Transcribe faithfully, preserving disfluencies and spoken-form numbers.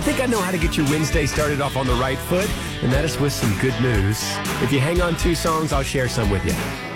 think I know how to get your Wednesday started off on the right foot, and that is with some good news. If you hang on two songs, I'll share some with you.